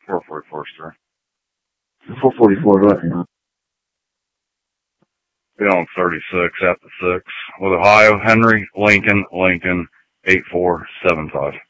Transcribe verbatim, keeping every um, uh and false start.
four forty-four, sir. four forty-four, right now. Be on thirty-six at the six. With Ohio, Henry, Lincoln, Lincoln, eight four seven five.